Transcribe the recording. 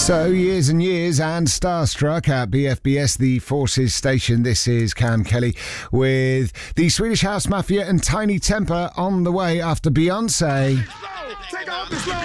So, years and years and starstruck at BFBS, the Forces station. This is Cam Kelly with the Swedish House Mafia and Tiny Temper on the way after Beyonce.